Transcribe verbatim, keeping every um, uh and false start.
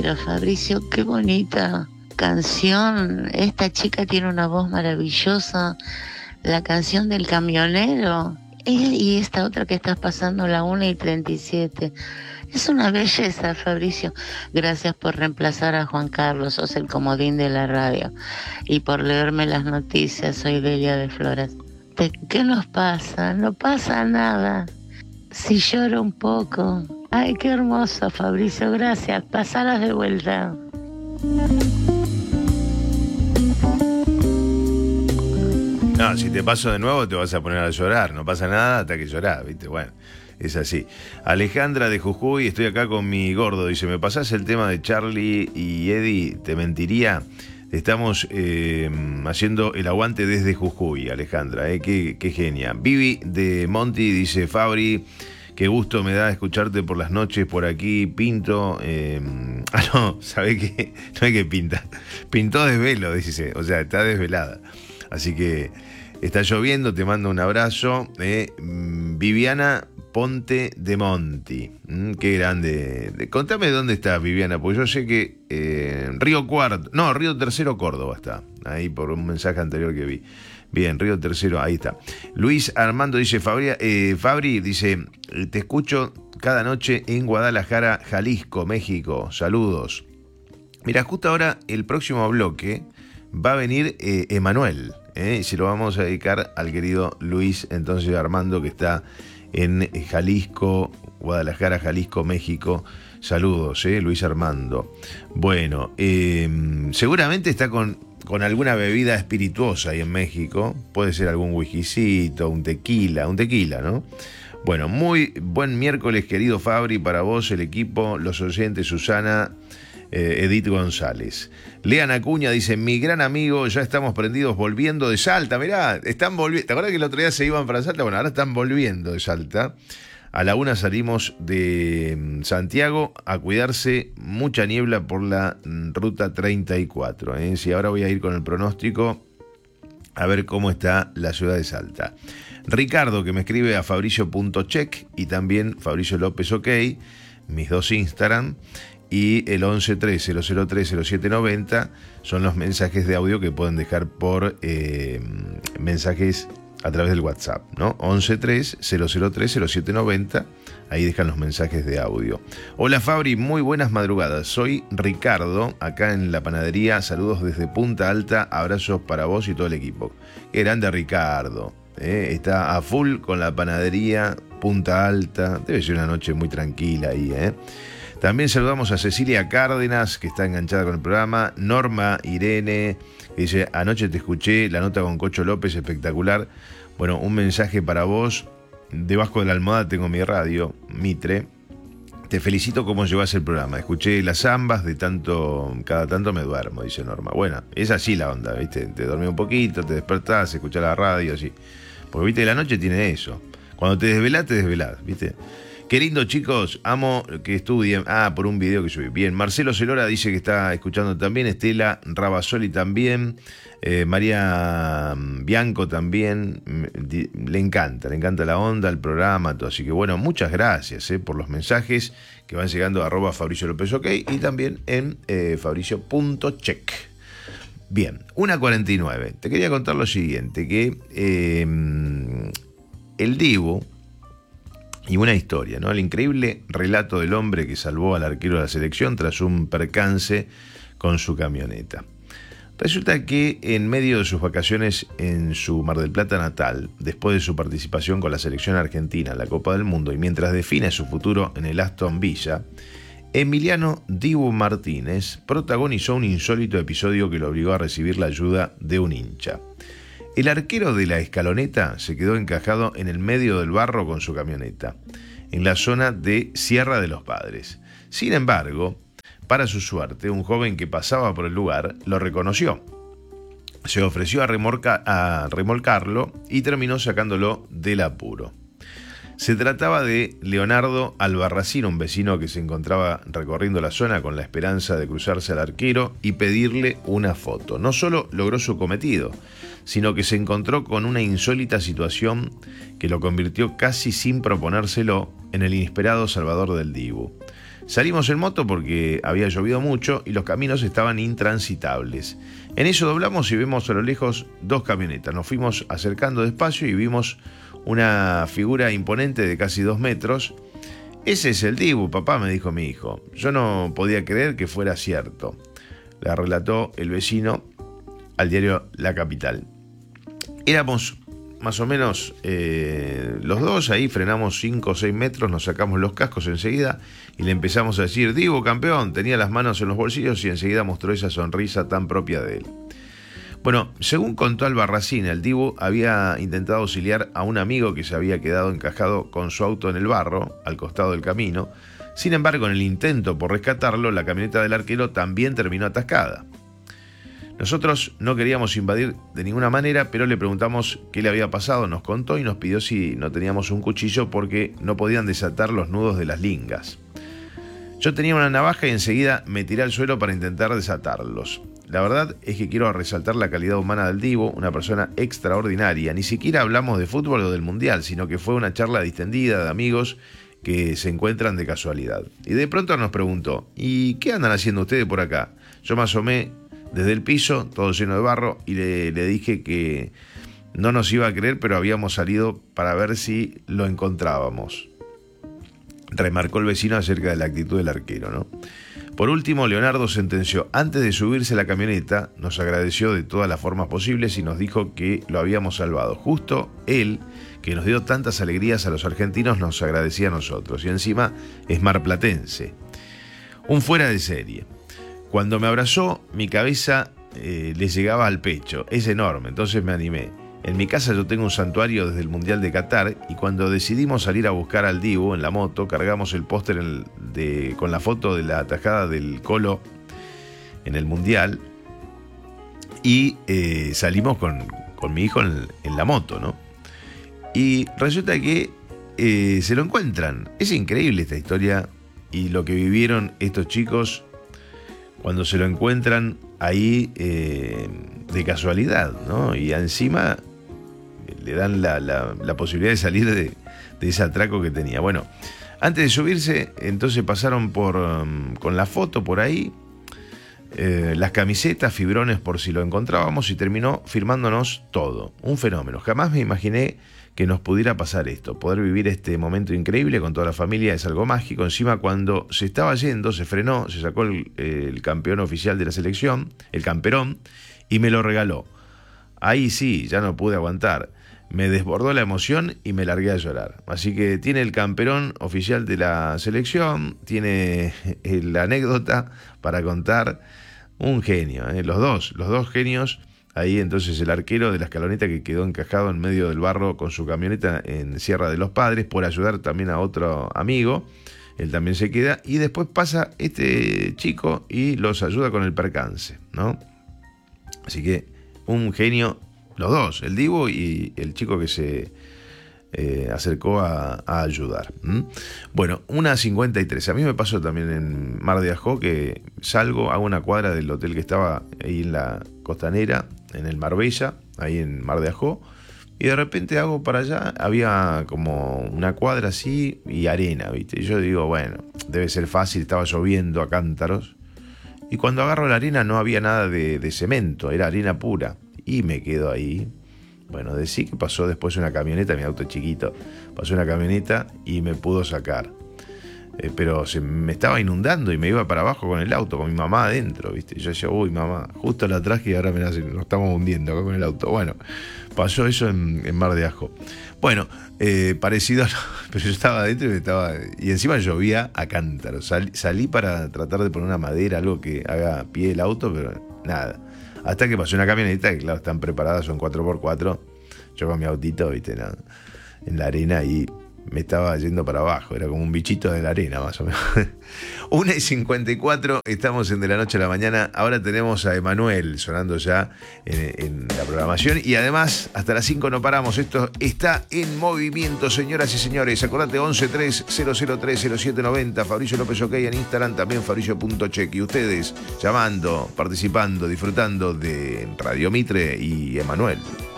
pero Fabricio, qué bonita canción. Esta chica tiene una voz maravillosa. La canción del camionero. Y esta otra que estás pasando, la una y treinta y siete. Es una belleza, Fabricio. Gracias por reemplazar a Juan Carlos. Sos el comodín de la radio. Y por leerme las noticias. Soy Delia de Flores. ¿Qué nos pasa? No pasa nada. Si lloro un poco. Ay, qué hermoso, Fabricio. Gracias. Pasalas de vuelta. No, si te paso de nuevo te vas a poner a llorar. No pasa nada hasta que llorás, ¿viste? Bueno, es así. Alejandra de Jujuy, estoy acá con mi gordo. Dice, ¿me pasás el tema de Charlie y Eddie? Te mentiría. Estamos eh, haciendo el aguante desde Jujuy, Alejandra. ¿eh? Qué, qué genia. Vivi de Monti dice, Fabri, qué gusto me da escucharte por las noches por aquí. Pinto. Eh, ah, no, ¿sabés qué? No hay que pintar. Pintó desvelo, dice. O sea, está desvelada. Así que está lloviendo, te mando un abrazo. Eh, Viviana Ponte de Monti. Mm, qué grande. Contame dónde está Viviana, porque yo sé que eh, Río Cuarto, no, Río Tercero, Córdoba está. Ahí por un mensaje anterior que vi. Bien, Río Tercero, ahí está. Luis Armando dice, Fabri, eh, Fabri dice, te escucho cada noche en Guadalajara, Jalisco, México. Saludos. Mira, justo ahora el próximo bloque va a venir eh, Emanuel, ¿eh? y se lo vamos a dedicar al querido Luis, entonces Armando, que está en Jalisco, Guadalajara, Jalisco, México. Saludos, ¿eh? Luis Armando. Bueno, eh, seguramente está con, con alguna bebida espirituosa ahí en México. Puede ser algún whiskycito, un tequila, un tequila, ¿no? Bueno, muy buen miércoles, querido Fabri, para vos, el equipo, los oyentes, Susana, Eh, Edith González. Lean Acuña dice, mi gran amigo, ya estamos prendidos volviendo de Salta. Mirá, están volviendo. ¿Te acuerdas que el otro día se iban para Salta? Bueno, ahora están volviendo de Salta. A la una salimos de Santiago a cuidarse, mucha niebla por la ruta treinta y cuatro. ¿eh? Sí, ahora voy a ir con el pronóstico a ver cómo está la ciudad de Salta. Ricardo, que me escribe a fabricio punto check y también Fabricio López OK, mis dos Instagram. Y el once tres cero cero tres cero siete noventa son los mensajes de audio que pueden dejar por eh, mensajes a través del WhatsApp, ¿no? once tres cero cero tres cero siete noventa, ahí dejan los mensajes de audio. Hola Fabri, muy buenas madrugadas. Soy Ricardo, acá en la panadería. Saludos desde Punta Alta. Abrazos para vos y todo el equipo. Qué grande Ricardo. ¿eh? Está a full con la panadería Punta Alta. Debe ser una noche muy tranquila ahí, ¿eh? También saludamos a Cecilia Cárdenas, que está enganchada con el programa. Norma Irene, que dice, anoche te escuché, la nota con Cocho López, espectacular. Bueno, un mensaje para vos. Debajo de la almohada tengo mi radio, Mitre. Te felicito cómo llevas el programa. Escuché las zambas, de tanto, cada tanto me duermo, dice Norma. Bueno, es así la onda, ¿viste? Te dormís un poquito, te despertás, escuchás la radio, así. Porque, ¿viste? La noche tiene eso. Cuando te desvelás, te desvelás, ¿viste? Qué lindo, chicos, amo que estudien. Ah, por un video que subí. Bien, Marcelo Celora dice que está escuchando también. Estela Rabasoli también. Eh, María Bianco también. Le encanta, le encanta la onda, el programa, todo. Así que bueno, muchas gracias eh, por los mensajes que van llegando a arroba Fabricio López OK y también en eh, fabricio punto check. Bien, una cuarenta y nueve. Te quería contar lo siguiente, que eh, el Dibu y una historia, ¿no? El increíble relato del hombre que salvó al arquero de la selección tras un percance con su camioneta. Resulta que en medio de sus vacaciones en su Mar del Plata natal, después de su participación con la selección argentina en la Copa del Mundo y mientras define su futuro en el Aston Villa, Emiliano Dibu Martínez protagonizó un insólito episodio que lo obligó a recibir la ayuda de un hincha. El arquero de la Escaloneta se quedó encajado en el medio del barro con su camioneta, en la zona de Sierra de los Padres. Sin embargo, para su suerte, un joven que pasaba por el lugar lo reconoció. Se ofreció a, remorca, a remolcarlo y terminó sacándolo del apuro. Se trataba de Leonardo Albarracín, un vecino que se encontraba recorriendo la zona con la esperanza de cruzarse al arquero y pedirle una foto. No solo logró su cometido, sino que se encontró con una insólita situación que lo convirtió casi sin proponérselo en el inesperado salvador del Dibu. Salimos en moto porque había llovido mucho y los caminos estaban intransitables. En eso doblamos y vemos a lo lejos dos camionetas. Nos fuimos acercando despacio y vimos una figura imponente de casi dos metros. Ese es el Dibu, papá, me dijo mi hijo. Yo no podía creer que fuera cierto. La relató el vecino al diario La Capital. Éramos más o menos eh, los dos, ahí frenamos cinco o seis metros, nos sacamos los cascos enseguida y le empezamos a decir: Dibu, campeón. Tenía las manos en los bolsillos y enseguida mostró esa sonrisa tan propia de él. Bueno, según contó Albarracín, el Dibu había intentado auxiliar a un amigo que se había quedado encajado con su auto en el barro, al costado del camino. Sin embargo, en el intento por rescatarlo, la camioneta del arquero también terminó atascada. Nosotros no queríamos invadir de ninguna manera, pero le preguntamos qué le había pasado, nos contó y nos pidió si no teníamos un cuchillo porque no podían desatar los nudos de las lingas. Yo tenía una navaja y enseguida me tiré al suelo para intentar desatarlos. La verdad es que quiero resaltar la calidad humana del Dibu, una persona extraordinaria. Ni siquiera hablamos de fútbol o del mundial, sino que fue una charla distendida de amigos que se encuentran de casualidad. Y de pronto nos preguntó: ¿y qué andan haciendo ustedes por acá? Yo me asomé desde el piso, todo lleno de barro, y le, le dije que no nos iba a creer, pero habíamos salido para ver si lo encontrábamos. Remarcó el vecino acerca de la actitud del arquero, ¿no? Por último, Leonardo sentenció: antes de subirse a la camioneta, nos agradeció de todas las formas posibles y nos dijo que lo habíamos salvado. Justo él, que nos dio tantas alegrías a los argentinos, nos agradecía a nosotros. Y encima es marplatense. Un fuera de serie. Cuando me abrazó, mi cabeza eh, le llegaba al pecho. Es enorme, entonces me animé. En mi casa yo tengo un santuario desde el Mundial de Qatar y cuando decidimos salir a buscar al Dibu en la moto, cargamos el póster en el, de, con la foto de la atajada del Colo en el Mundial y eh, salimos con, con mi hijo en, en la moto, ¿no? Y resulta que eh, se lo encuentran. Es increíble esta historia y lo que vivieron estos chicos cuando se lo encuentran ahí eh, de casualidad, ¿no? Y encima le dan la, la, la posibilidad de salir de, de ese atraco que tenía. Bueno, antes de subirse, entonces pasaron por um, con la foto por ahí, eh, las camisetas, fibrones por si lo encontrábamos, y terminó firmándonos todo. Un fenómeno. Jamás me imaginé que nos pudiera pasar esto. Poder vivir este momento increíble con toda la familia es algo mágico. Encima, cuando se estaba yendo, se frenó, se sacó el, el campeón oficial de la selección, el camperón, y me lo regaló. Ahí sí, ya no pude aguantar. Me desbordó la emoción y me largué a llorar. Así que tiene el camperón oficial de la selección, tiene la anécdota para contar. Un genio, ¿eh? Los dos, los dos genios. Ahí entonces el arquero de la Escaloneta que quedó encajado en medio del barro con su camioneta en Sierra de los Padres por ayudar también a otro amigo. Él también se queda y después pasa este chico y los ayuda con el percance, ¿no? Así que un genio, los dos, el Dibu y el chico que se eh, acercó a, a ayudar. ¿Mm? Bueno, una cincuenta y tres. A mí me pasó también en Mar de Ajó que salgo, hago una cuadra del hotel que estaba ahí en la costanera, en el Marbella, ahí en Mar de Ajó, y de repente hago para allá, había como una cuadra así y arena, ¿viste? Y yo digo, bueno, debe ser fácil, estaba lloviendo a cántaros, y cuando agarro la arena no había nada de, de cemento, era arena pura, y me quedo ahí. Bueno, decí que pasó después una camioneta, mi auto es chiquito, pasó una camioneta y me pudo sacar. Eh, pero se me estaba inundando y me iba para abajo con el auto, con mi mamá adentro, ¿viste? Y yo decía, uy, mamá, justo la traje y ahora me la, nos estamos hundiendo acá con el auto. Bueno, pasó eso en, en Mar de Ajó. Bueno, eh, parecido, pero yo estaba adentro y, me estaba, y encima llovía a cántaros. Sal, salí para tratar de poner una madera, algo que haga pie el auto, pero nada. Hasta que pasó una camioneta que, claro, están preparadas, son cuatro por cuatro. Yo con mi autito, ¿viste? En la, en la arena y me estaba yendo para abajo, era como un bichito de la arena más o menos. una y cincuenta y cuatro, estamos en De la Noche a la Mañana. Ahora tenemos a Emanuel sonando ya en, en la programación y además hasta las cinco no paramos. Esto está en movimiento, señoras y señores. Acordate, once tres cero cero tres cero siete noventa, Fabricio López OK en Instagram, también fabricio punto check. Y ustedes llamando, participando, disfrutando de Radio Mitre y Emanuel.